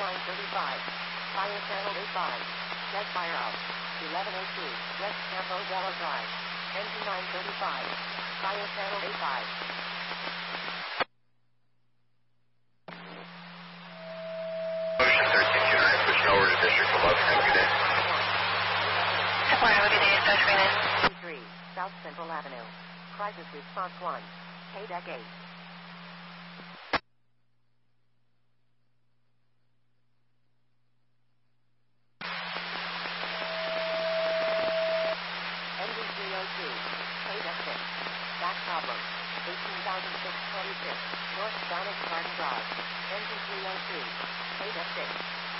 935. Fire channel 85. Dead fire out. 1102. West Campo Bella Drive. Engine 935. Fire channel 85. Ocean 1329, switching over to District 11. Have a good day. Support, have a good day. Dutch Green. 3, South Central Avenue. Crisis Response 1. K-Deck 8. Engine 302. K-Deck 6. Back problem. 18,626. North Spanish Garden Drive. Engine 302. K-Deck 6.